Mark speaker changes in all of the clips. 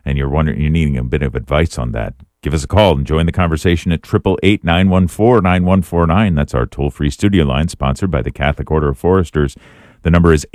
Speaker 1: and you're needing a bit of advice on that, give us a call and join the conversation at 888-914-9149. That's our toll-free studio line, sponsored by the Catholic Order of Foresters. The number is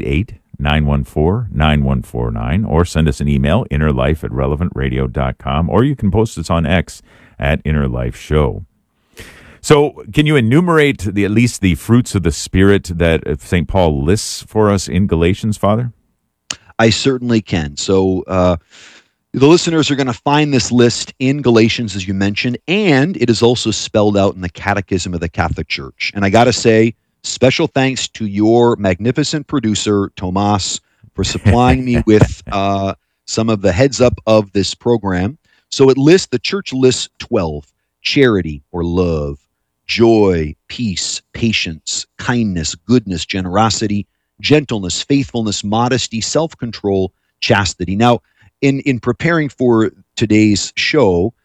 Speaker 1: 888-914-9149, or send us an email, innerlife@relevantradio.com, or you can post us on X at Inner Life Show. So can you enumerate at least the fruits of the Spirit that St. Paul lists for us in Galatians, Father?
Speaker 2: I certainly can. So the listeners are going to find this list in Galatians, as you mentioned, and it is also spelled out in the Catechism of the Catholic Church. And I got to say, special thanks to your magnificent producer, Tomas, for supplying me with some of the heads up of this program. So the church lists 12: charity or love, joy, peace, patience, kindness, goodness, generosity, gentleness, faithfulness, modesty, self-control, chastity. Now, in preparing for today's show,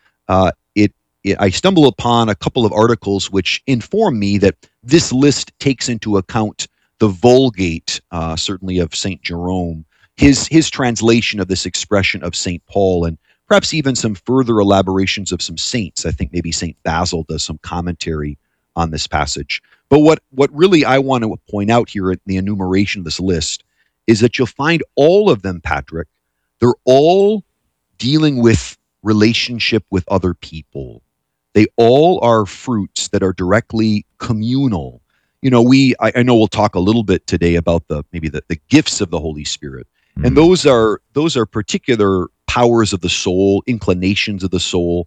Speaker 2: I stumble upon a couple of articles which inform me that this list takes into account the Vulgate, certainly of St. Jerome, his translation of this expression of St. Paul, and perhaps even some further elaborations of some saints. I think maybe St. Basil does some commentary on this passage. But what really I want to point out here in the enumeration of this list is that you'll find all of them, Patrick, they're all dealing with relationship with other people. They all are fruits that are directly communal. You know, I know we'll talk a little bit today about the gifts of the Holy Spirit. And those are particular powers of the soul, inclinations of the soul.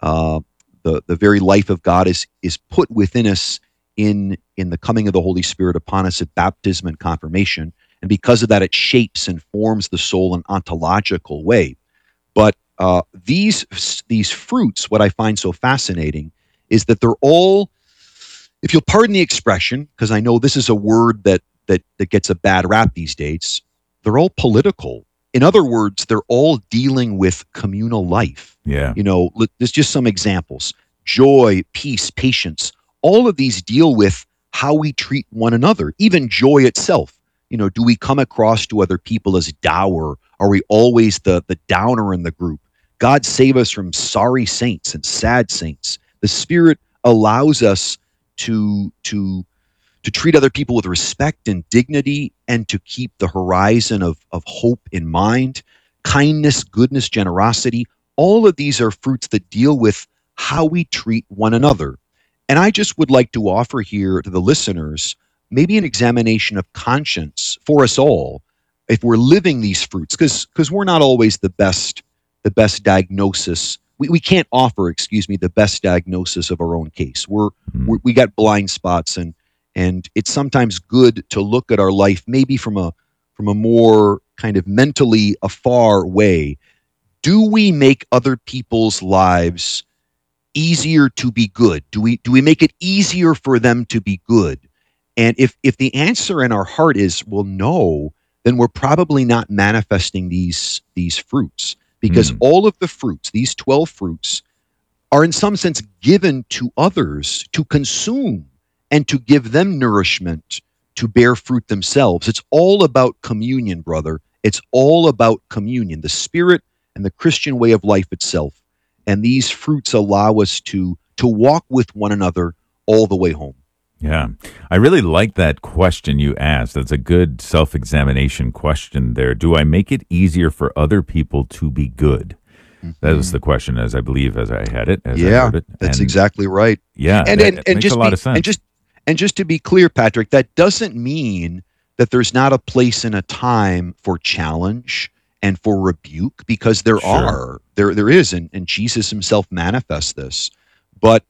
Speaker 2: The very life of God is put within us in the coming of the Holy Spirit upon us at baptism and confirmation. And because of that, it shapes and forms the soul in an ontological way. But these fruits, what I find so fascinating is that they're all, if you'll pardon the expression, because I know this is a word that gets a bad rap these days, they're all political. In other words, they're all dealing with communal life.
Speaker 1: Yeah.
Speaker 2: You know, there's just some examples: joy, peace, patience. All of these deal with how we treat one another. Even joy itself. You know, do we come across to other people as dour? Are we always the downer in the group? God save us from sorry saints and sad saints. The Spirit allows us to treat other people with respect and dignity, and to keep the horizon of hope in mind. Kindness, goodness, generosity. All of these are fruits that deal with how we treat one another. And I just would like to offer here to the listeners maybe an examination of conscience for us all, if we're living these fruits, because we're not always the best diagnosis. We can't offer, the best diagnosis of our own case. We got blind spots, and it's sometimes good to look at our life maybe from a more kind of mentally afar way. Do we make other people's lives easier to be good? Do we make it easier for them to be good? And if the answer in our heart is, well, no, then we're probably not manifesting these fruits, because all of the fruits, these 12 fruits, are in some sense given to others to consume and to give them nourishment to bear fruit themselves. It's all about communion, brother. It's all about communion, the Spirit and the Christian way of life itself. And these fruits allow us to walk with one another all the way home.
Speaker 1: Yeah. I really like that question you asked. That's a good self-examination question there. Do I make it easier for other people to be good? That was the question, as I believe, as I had it. As I heard it.
Speaker 2: That's exactly right.
Speaker 1: Yeah,
Speaker 2: and
Speaker 1: makes
Speaker 2: just
Speaker 1: a lot of sense.
Speaker 2: And just to be clear, Patrick, that doesn't mean that there's not a place and a time for challenge and for rebuke, because there is, and Jesus himself manifests this. But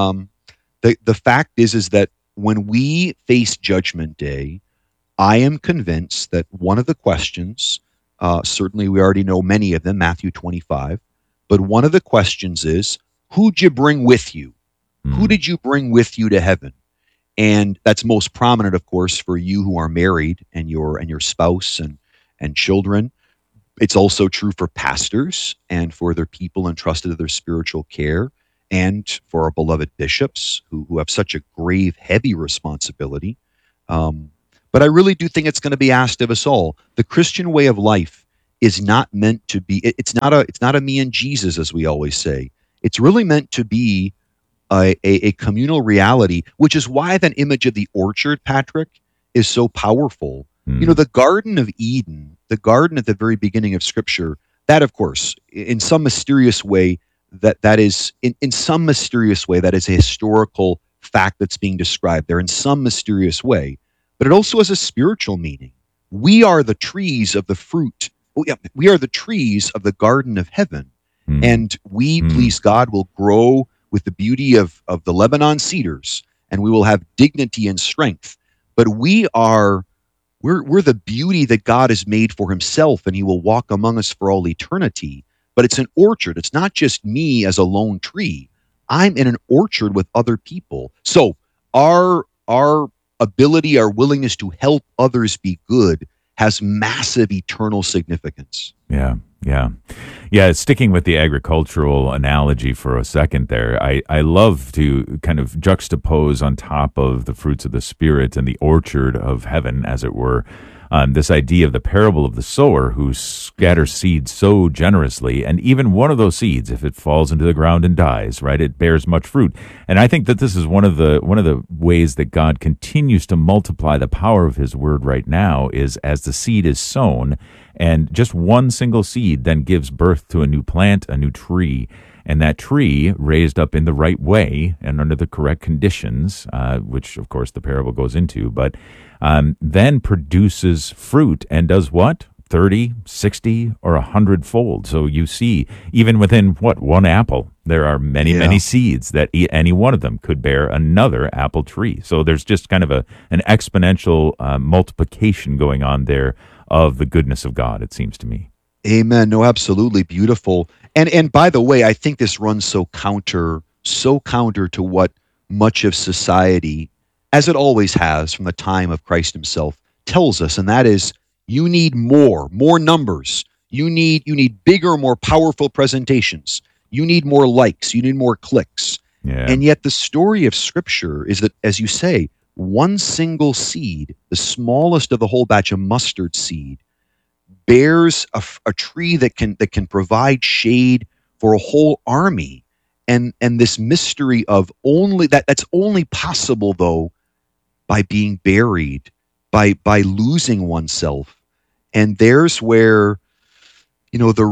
Speaker 2: the fact is that when we face Judgment Day, I am convinced that one of the questions, certainly we already know many of them, Matthew 25, but one of the questions is, who'd you bring with you? Who did you bring with you to heaven? And that's most prominent, of course, for you who are married and your spouse and children. It's also true for pastors and for their people entrusted to their spiritual care, and for our beloved bishops who have such a grave, heavy responsibility. But I really do think it's going to be asked of us all. The Christian way of life is not meant to be. It's not a me and Jesus, as we always say. It's really meant to be a communal reality, which is why that image of the orchard, Patrick, is so powerful. You know, the Garden of Eden, the garden at the very beginning of Scripture, that, of course, in some mysterious way, that is in some mysterious way, that is a historical fact that's being described there in some mysterious way, but it also has a spiritual meaning. We are the trees of the fruit. Oh, yeah, we are the trees of the garden of heaven, and we, please God, will grow with the beauty of the Lebanon cedars, and we will have dignity and strength. But we're the beauty that God has made for himself, and he will walk among us for all eternity. But it's an orchard. It's not just me as a lone tree. I'm in an orchard with other people. So our ability, our willingness to help others be good has massive eternal significance.
Speaker 1: Yeah, sticking with the agricultural analogy for a second there, I love to kind of juxtapose on top of the fruits of the Spirit and the orchard of heaven, as it were, this idea of the parable of the sower who scatters seeds so generously, and even one of those seeds, if it falls into the ground and dies, right, it bears much fruit. And I think that this is one of the ways that God continues to multiply the power of his word right now, is as the seed is sown, and just one single seed then gives birth to a new plant, a new tree. And that tree, raised up in the right way and under the correct conditions, which, of course, the parable goes into, but then produces fruit and does what? 30, 60, or 100-fold. So you see, even within, one apple, there are many seeds that any one of them could bear another apple tree. So there's just kind of an exponential multiplication going on there of the goodness of God, it seems to me.
Speaker 2: Amen. No, absolutely beautiful. And by the way, I think this runs so counter to what much of society, as it always has from the time of Christ himself, tells us, and that is, you need more numbers. You need bigger, more powerful presentations. You need more likes. You need more clicks.
Speaker 1: Yeah.
Speaker 2: And yet the story of Scripture is that, as you say, one single seed, the smallest of the whole batch, a mustard seed, bears a tree that can provide shade for a whole army. And this mystery of that's only possible, though, by being buried, by losing oneself. And there's where, the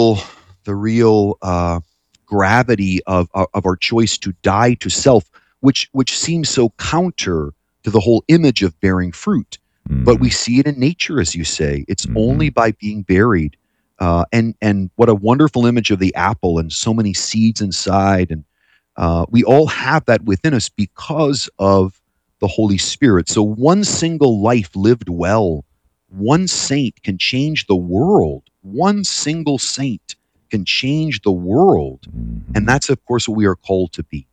Speaker 2: real gravity of our choice to die to self, which seems so counter to the whole image of bearing fruit. But we see it in nature, as you say. It's only by being buried. And what a wonderful image of the apple and so many seeds inside. And we all have that within us because of the Holy Spirit. So one single life lived well, one saint can change the world. One single saint can change the world. And that's, of course, what we are called to be.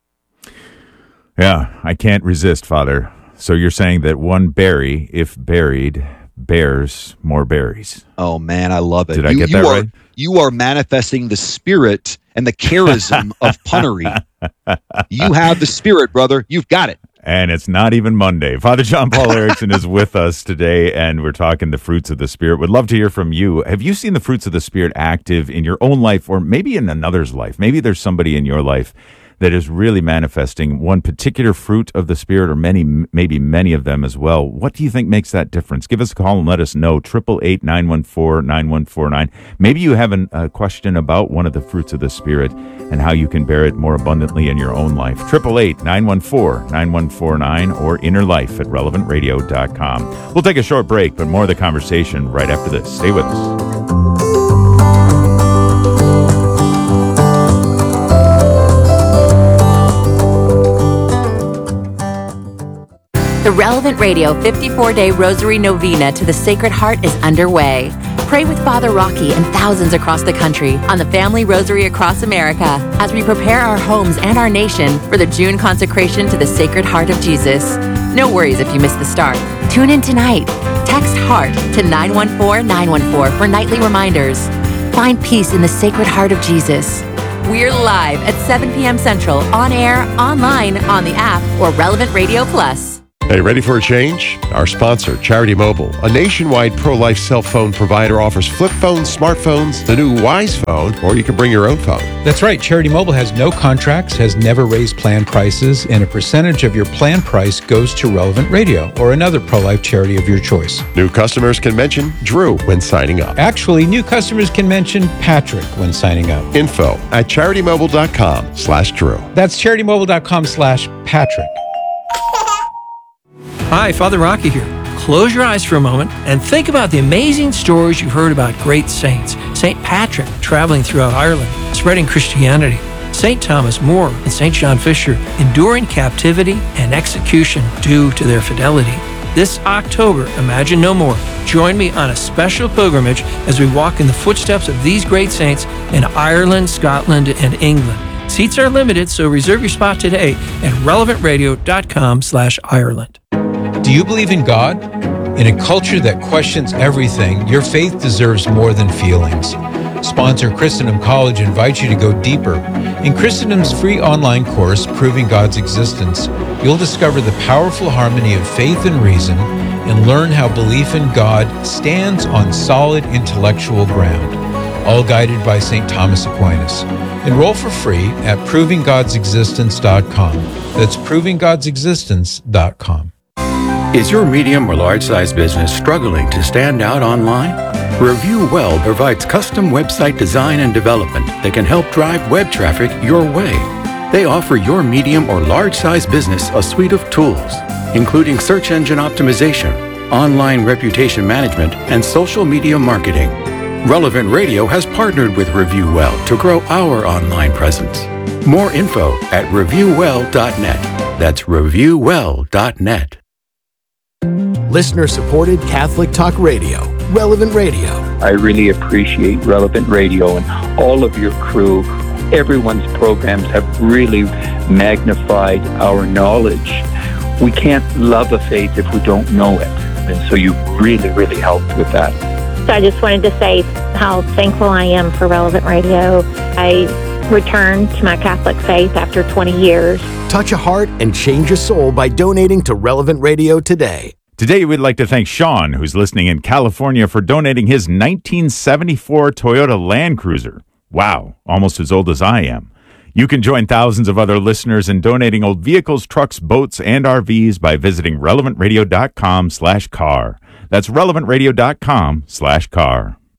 Speaker 1: Yeah, I can't resist, Father. So you're saying that one berry, if buried, bears more berries.
Speaker 2: Oh, man, I love it.
Speaker 1: Did I get that right?
Speaker 2: You are manifesting the spirit and the charism of punnery. You have the spirit, brother. You've got it.
Speaker 1: And it's not even Monday. Father John Paul Erickson is with us today, and we're talking the fruits of the Spirit. Would love to hear from you. Have you seen the fruits of the Spirit active in your own life, or maybe in another's life? Maybe there's somebody in your life that is really manifesting one particular fruit of the Spirit, or maybe many of them as well. What do you think makes that difference? Give us a call and let us know. 888-914-9149. Maybe you have a question about one of the fruits of the Spirit and how you can bear it more abundantly in your own life. 888-914-9149 or innerlife@relevantradio.com. We'll take a short break, but more of the conversation right after this. Stay with us.
Speaker 3: The Relevant Radio 54-Day Rosary Novena to the Sacred Heart is underway. Pray with Father Rocky and thousands across the country on the Family Rosary across America as we prepare our homes and our nation for the June consecration to the Sacred Heart of Jesus. No worries if you missed the start. Tune in tonight. Text HEART to 914-914 for nightly reminders. Find peace in the Sacred Heart of Jesus. We're live at 7 p.m. Central, on air, online, on the app, or Relevant Radio Plus.
Speaker 4: Hey, ready for a change? Our sponsor, Charity Mobile, a nationwide pro-life cell phone provider, offers flip phones, smartphones, the new Wise Phone, or you can bring your own phone.
Speaker 5: That's right. Charity Mobile has no contracts, has never raised plan prices, and a percentage of your plan price goes to Relevant Radio or another pro-life charity of your choice.
Speaker 4: New customers can mention Drew when signing up.
Speaker 5: Actually, new customers can mention Patrick when signing up.
Speaker 4: Info at CharityMobile.com/Drew.
Speaker 5: That's CharityMobile.com/Patrick.
Speaker 6: Hi, Father Rocky here. Close your eyes for a moment and think about the amazing stories you've heard about great saints. St. Patrick traveling throughout Ireland, spreading Christianity. St. Thomas More and St. John Fisher enduring captivity and execution due to their fidelity. This October, Imagine No More. Join me on a special pilgrimage as we walk in the footsteps of these great saints in Ireland, Scotland, and England. Seats are limited, so reserve your spot today at relevantradio.com/Ireland.
Speaker 5: Do you believe in God? In a culture that questions everything, your faith deserves more than feelings. Sponsor Christendom College invites you to go deeper. In Christendom's free online course, Proving God's Existence, you'll discover the powerful harmony of faith and reason and learn how belief in God stands on solid intellectual ground, all guided by St. Thomas Aquinas. Enroll for free at ProvingGod'sExistence.com. That's ProvingGod'sExistence.com.
Speaker 7: Is your medium or large-size business struggling to stand out online? Review Well provides custom website design and development that can help drive web traffic your way. They offer your medium or large-size business a suite of tools, including search engine optimization, online reputation management, and social media marketing. Relevant Radio has partnered with Review Well to grow our online presence. More info at reviewwell.net. That's reviewwell.net.
Speaker 8: Listener-supported Catholic Talk Radio, Relevant Radio.
Speaker 9: I really appreciate Relevant Radio and all of your crew. Everyone's programs have really magnified our knowledge. We can't love a faith if we don't know it. And so you really, really helped with that.
Speaker 10: So I just wanted to say how thankful I am for Relevant Radio. I returned to my Catholic faith after 20 years.
Speaker 8: Touch a heart and change a soul by donating to Relevant Radio today.
Speaker 1: Today, we'd like to thank Sean, who's listening in California, for donating his 1974 Toyota Land Cruiser. Wow, almost as old as I am. You can join thousands of other listeners in donating old vehicles, trucks, boats, and RVs by visiting relevantradio.com/car. That's relevantradio.com/car.